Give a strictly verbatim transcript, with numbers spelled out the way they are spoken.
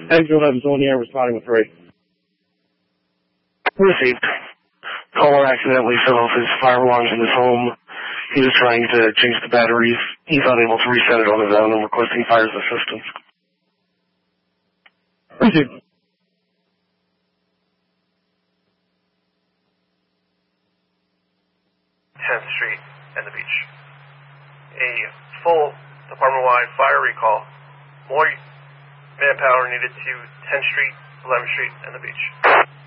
Enfield Evans on the air responding with three. Received. Caller accidentally set off his fire alarms in his home. He was trying to change the batteries. He's unable to reset it on his own and requesting fire's assistance. Received. tenth Street and the beach. A full department-wide fire recall. More manpower needed to tenth Street, eleventh Street, and the beach.